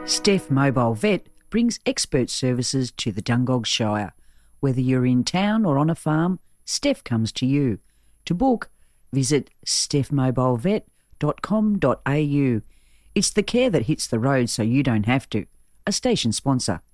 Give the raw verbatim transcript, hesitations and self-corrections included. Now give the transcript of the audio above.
Steph Mobile Vet brings expert services to the Dungog Shire. Whether you're in town or on a farm, Steph comes to you. To book, visit steph mobile vet dot com dot a u. It's the care that hits the road so you don't have to. A station sponsor.